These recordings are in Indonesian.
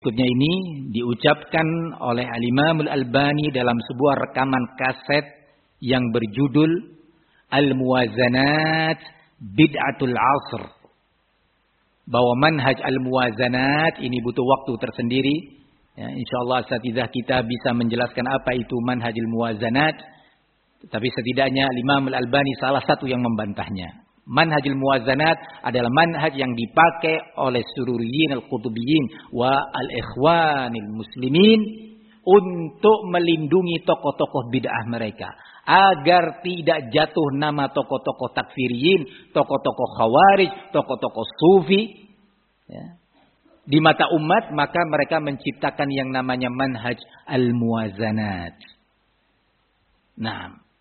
Berikutnya ini diucapkan oleh Al-Imam Al-Albani dalam sebuah rekaman kaset yang berjudul Al-Muwazanat Bid'atul Asr. Bahwa manhaj Al-Muwazanat ini butuh waktu tersendiri. Ya, insyaallah asatidzah kita bisa menjelaskan apa itu manhaj Al-Muwazanat. Tapi setidaknya Imam Al-Albani salah satu yang membantahnya. Manhajul Muwazanat adalah manhaj yang dipakai oleh sururiyin al-qutubiyyin wa al-ikhwanil muslimin untuk melindungi tokoh-tokoh bid'ah mereka. Agar tidak jatuh nama tokoh-tokoh takfiriyin, tokoh-tokoh khawarij, tokoh-tokoh sufi. Ya. Di mata umat, maka mereka menciptakan yang namanya manhaj al-muwazanat. Nah,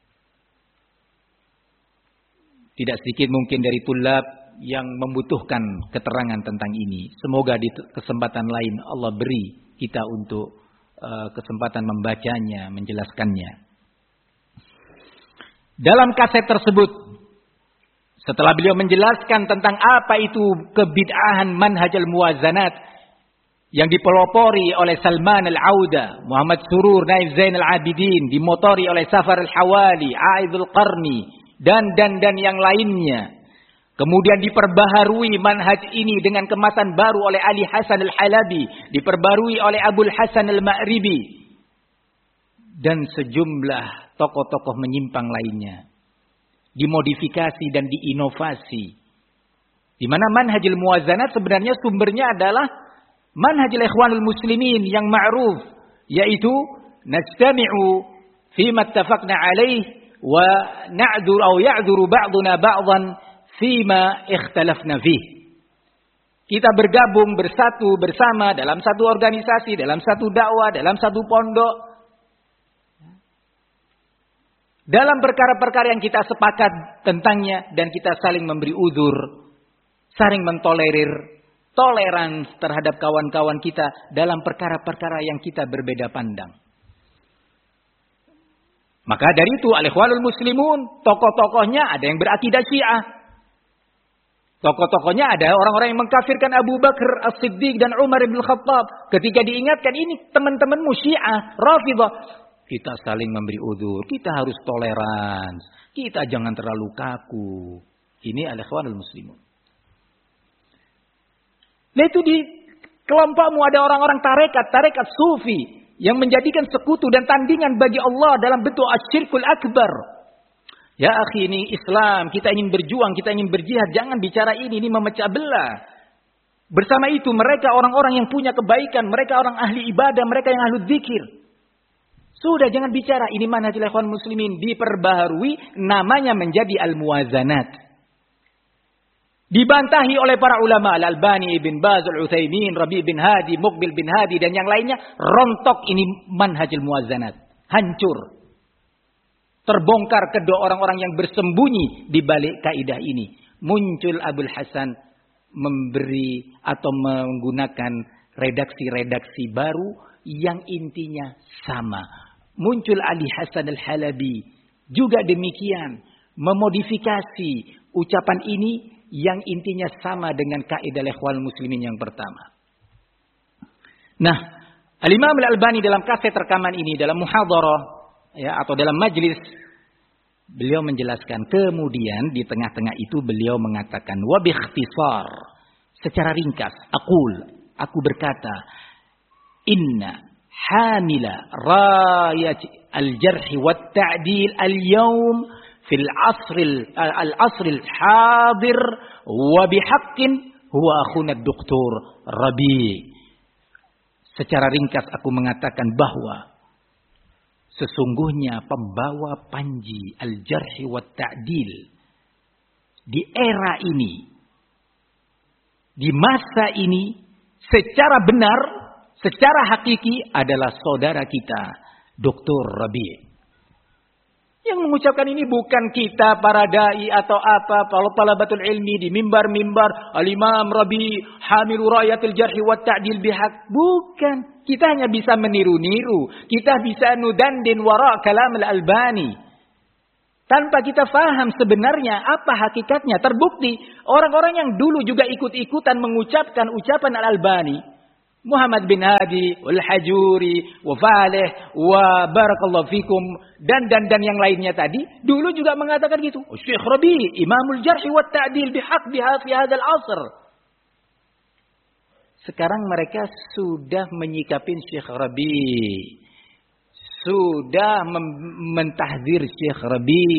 tidak sedikit mungkin dari tulab yang membutuhkan keterangan tentang ini. Semoga di kesempatan lain Allah beri kita untuk kesempatan membacanya, menjelaskannya. Dalam kaset tersebut, setelah beliau menjelaskan tentang apa itu kebid'ahan manhaj al-muwazanat yang dipelopori oleh Salman al-Auda, Muhammad Surur, Naif Zain al-Abidin, dimotori oleh Safar al-Hawali, Aidul Qarni, dan yang lainnya. Kemudian diperbaharui manhaj ini dengan kemasan baru oleh Ali Hasan al-Halabi, diperbarui oleh Abul Hasan al-Ma'ribi, dan sejumlah tokoh-tokoh menyimpang lainnya. Dimodifikasi dan diinovasi. Di mana manhajul muwazanat sebenarnya sumbernya adalah manhajul ikhwanul muslimin yang ma'ruf, yaitu nastami'u fima ittafaqna alaih wa na'dzuru aw ya'dzuru ba'duna ba'dhan fima ikhtalafna fih. Kita bergabung bersatu bersama dalam satu organisasi, dalam satu dakwah, dalam satu pondok. Dalam perkara-perkara yang kita sepakat tentangnya dan kita saling memberi uzur, saling mentolerir, toleran terhadap kawan-kawan kita dalam perkara-perkara yang kita berbeda pandang. Maka dari itu al-ikhwanul muslimun, tokoh-tokohnya ada yang berakidah Syiah. Tokoh-tokohnya ada orang-orang yang mengkafirkan Abu Bakar As-Siddiq dan Umar bin Khattab. Ketika diingatkan ini teman-temanmu Syiah, Rafidhah, kita saling memberi uzur, kita harus toleran, kita jangan terlalu kaku. Ini al-ikhwanul muslimun. Nah itu di kelompokmu ada orang-orang tarekat sufi yang menjadikan sekutu dan tandingan bagi Allah dalam bentuk asyirkul akbar. Ya akhi, ini Islam, kita ingin berjuang, kita ingin berjihad, jangan bicara ini memecah belah. Bersama itu mereka orang-orang yang punya kebaikan, mereka orang ahli ibadah, mereka yang ahli dzikir. Sudah jangan bicara ini manhajul ikhwan muslimin, diperbaharui namanya menjadi al-muwazanat. Dibantahi oleh para ulama Al-Albani, Ibn Baz, Al-Utsaimin, Rabi' bin Hadi, Muqbil bin Hadi dan yang lainnya, rontok ini manhajul muwazanat, hancur. Terbongkar kedua orang-orang yang bersembunyi di balik kaidah ini. Muncul Abul Hasan memberi atau menggunakan redaksi-redaksi baru yang intinya sama. Muncul Ali Hasan al-Halabi juga demikian, memodifikasi ucapan ini yang intinya sama dengan kaidah ikhwan muslimin yang pertama. Nah, Al-Imam Al-Albani dalam kaset rekaman ini, dalam muhadharah ya, atau dalam majlis, beliau menjelaskan. Kemudian di tengah-tengah itu beliau mengatakan, wa bi ikhtisar, secara ringkas, aku berkata, inna hamila rayat al-jarh wa at-ta'dil al-yawm fil asril hadir wa bihaqqin huwa akhuna Dr. Rabi'. Secara ringkas aku mengatakan bahwa sesungguhnya pembawa panji al-jarh wa ta'dil di era ini, di masa ini, secara benar, secara hakiki adalah saudara kita Dr. Rabi'. Yang mengucapkan ini bukan kita para dai atau apa, kalau talabatul ilmi di mimbar-mimbar al-Imam Rabi' hamilu rayatil jarhi wa ta'dil bihaq. Bukan. Kita hanya bisa meniru-niru. Kita bisa nudandin wara' kalam al-Albani. Tanpa kita faham sebenarnya apa hakikatnya. Terbukti orang-orang yang dulu juga ikut-ikutan mengucapkan ucapan al-Albani. Muhammad bin Hadi, Al-Hajuri, wa Faleh, wa Barakallahu Fikum, dan yang lainnya tadi, dulu juga mengatakan gitu. Syekh Rabi, Imamul Jarh wa Ta'dil bihaq biha fi hadzal asr. Sekarang mereka sudah menyikapin Syekh Rabi. Sudah mentahdzir Syekh Rabi.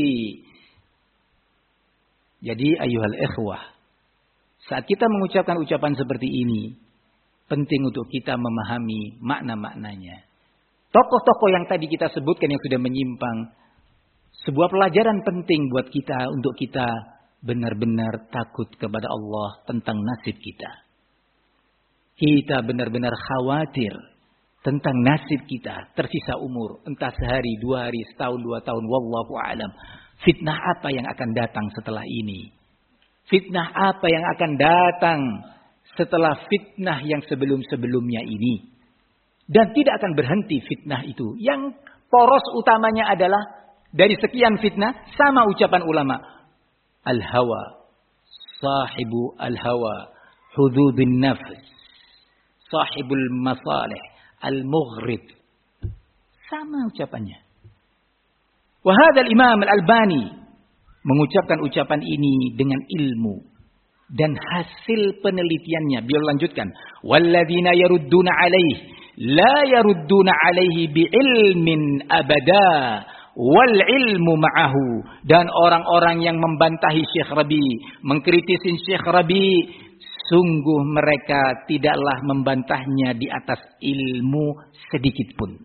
Jadi ayuhal ikhwah, saat kita mengucapkan ucapan seperti ini, penting untuk kita memahami makna-maknanya. Tokoh-tokoh yang tadi kita sebutkan yang sudah menyimpang, sebuah pelajaran penting buat kita untuk kita benar-benar takut kepada Allah tentang nasib kita. Kita benar-benar khawatir tentang nasib kita tersisa umur, entah sehari, 2 hari, setahun, 2 tahun, wallahu a'lam. Fitnah apa yang akan datang setelah ini? Fitnah apa yang akan datang setelah fitnah yang sebelum-sebelumnya ini? Dan tidak akan berhenti fitnah itu. Yang poros utamanya adalah dari sekian fitnah, sama ucapan ulama. Al-hawa, sahibu al-hawa, hududun nafs, sahibul masalih, al-mughrid. Sama ucapannya. Wahadal Imam Al-Albani mengucapkan ucapan ini dengan ilmu dan hasil penelitiannya. Beliau lanjutkan, walladzina yarudduna alaihi la yarudduna alaihi biilmin abada wal ilmu ma'ahu. Dan orang-orang yang membantahi Syekh Rabi, mengkritisi Syekh Rabi, sungguh mereka tidaklah membantahnya di atas ilmu sedikit pun.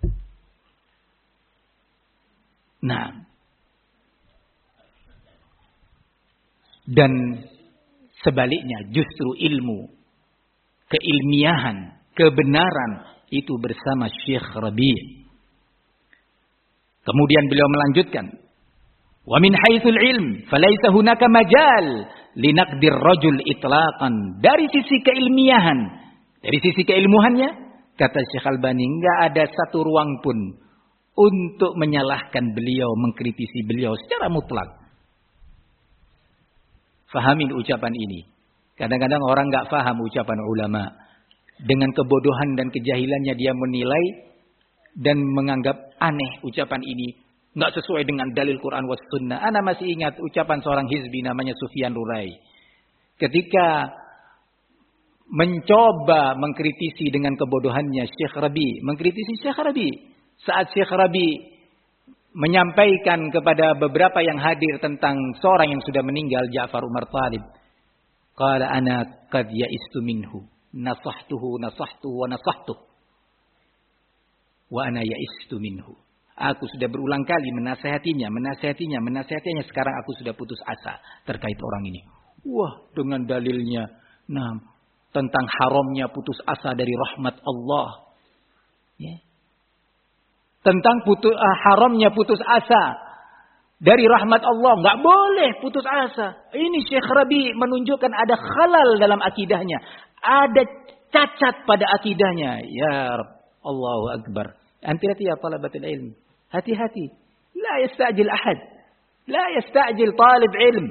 Nah, dan sebaliknya justru ilmu, keilmiahan, kebenaran itu bersama Syekh Rabi'. Kemudian beliau melanjutkan, wa min haitsul ilm falaysa hunaka majal linaqdir rajul itlaqan. Dari sisi keilmiahan, dari sisi keilmuannya, kata Syekh Albani, enggak ada satu ruang pun untuk menyalahkan beliau, mengkritisi beliau secara mutlak. Fahamin ucapan ini. Kadang-kadang orang enggak faham ucapan ulama. Dengan kebodohan dan kejahilannya dia menilai dan menganggap aneh ucapan ini. Enggak sesuai dengan dalil Quran was sunnah. Ana masih ingat ucapan seorang hizbi namanya Sufyan Rurai. Ketika mencoba mengkritisi dengan kebodohannya Syekh Rabi. Mengkritisi Syekh Rabi. Saat Syekh Rabi menyampaikan kepada beberapa yang hadir tentang seorang yang sudah meninggal, Ja'far Umar Talib. Qala ana qad ya'istu minhu. Nasahtuhu wa nasahtuh. Wa ana ya'istu minhu. Aku sudah berulang kali menasihatinya. Sekarang aku sudah putus asa terkait orang ini. Wah, dengan dalilnya. Nah, tentang haramnya putus asa dari rahmat Allah. Ya. Tentang haramnya putus asa dari rahmat Allah. Nggak boleh putus asa. Ini Syekh Rabi menunjukkan ada khalal dalam akidahnya. Ada cacat pada akidahnya. Ya Rabb, Allahu Akbar. Hati-hati ya talabatul ilm. Hati-hati. La yasta'jil ahad. La yasta'jil talib ilm.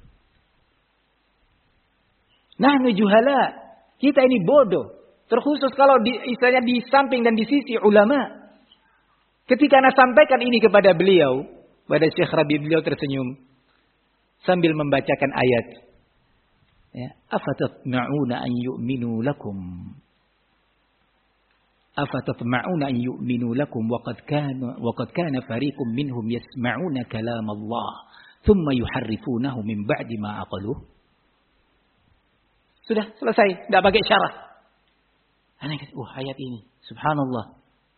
Nahnu juhala. Kita ini bodoh. Terkhusus kalau istilahnya di samping dan di sisi ulama. Ketika Anda sampaikan ini kepada beliau, pada Syekh Rabi, beliau tersenyum sambil membacakan ayat. Ya, afatatma'una an yu'minu lakum. Afatatma'una an yu'minu lakum waqad kana fariqum minhum yasma'una kalam Allah, thumma yuharrifunahu min ba'di ma aqaluh. Sudah selesai, tidak pakai syarah. Ayat ini, subhanallah.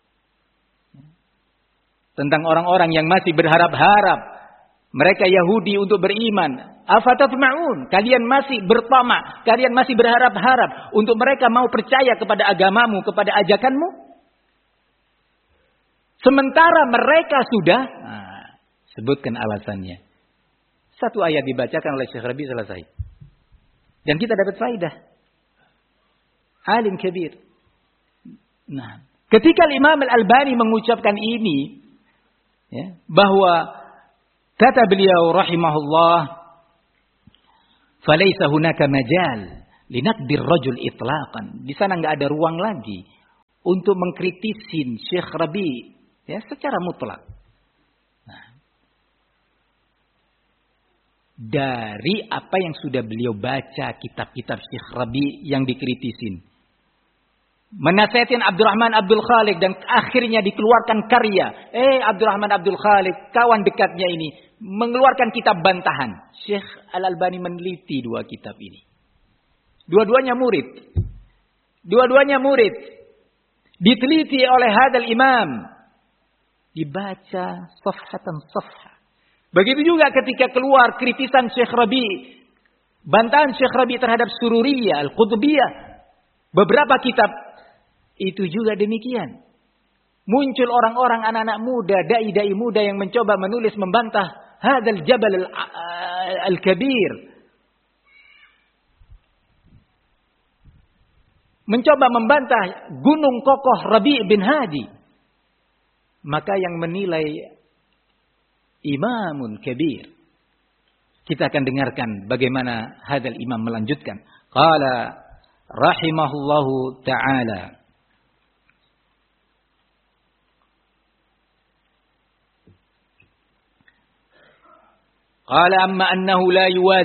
Tentang orang-orang yang masih berharap-harap. Mereka Yahudi untuk beriman. Afatatma'un. Kalian masih bertamak. Kalian masih berharap-harap. Untuk mereka mau percaya kepada agamamu. Kepada ajakanmu. Sementara mereka sudah. Sebutkan alasannya. Satu ayat dibacakan oleh Syekh Rabi, selesai. Dan kita dapat faidah. Alim kabir. Nah, ketika Imam Al-Albani mengucapkan ini. Ya, bahwa kata beliau rahimahullah, falaysa hunaka majal linaqdir rajul itlaqan. Di sana enggak ada ruang lagi untuk mengkritisin Syekh Rabi ya secara mutlak. Nah, dari apa yang sudah beliau baca kitab-kitab Syekh Rabi yang dikritisin. Menasihatin Abdurrahman Abdul Khaliq dan akhirnya dikeluarkan karya. Abdurrahman Abdul Khaliq, kawan dekatnya ini, mengeluarkan kitab bantahan. Syekh Al-Albani meneliti dua kitab ini. Dua-duanya murid. Diteliti oleh hadal imam. Dibaca safhatan safha. Begitu juga ketika keluar kritisan Syekh Rabi. Bantahan Syekh Rabi terhadap Sururiyah, Al-Qutbiyah. Beberapa kitab itu juga demikian. Muncul orang-orang anak-anak muda, dai-dai muda yang mencoba menulis membantah hadal jabal al-kabir. Mencoba membantah gunung kokoh Rabi' bin Hadi. Maka yang menilai imamun kabir. Kita akan dengarkan bagaimana hadal imam melanjutkan. Qala rahimahullahu ta'ala. Qala amma annahu la yuwazin